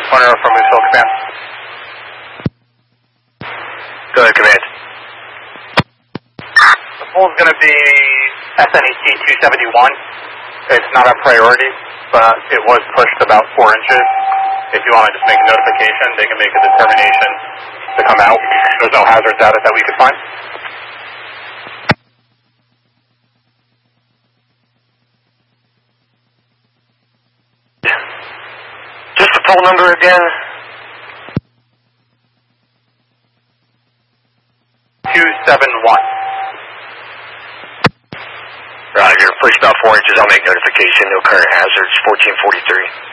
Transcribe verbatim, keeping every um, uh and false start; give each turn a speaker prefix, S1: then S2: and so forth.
S1: one zero from Moose Hill Command.
S2: Go ahead, Command.
S1: The poll's going to be S N E T two seventy-one. It's not a priority, but it was pushed about four inches. If you want to just make a notification, they can make a determination to come out. There's no hazard data that we could find.
S2: Just the poll number again.
S1: two seven one.
S2: Right, you're pushed about four inches. I'll make notification. No current hazards. fourteen forty-three.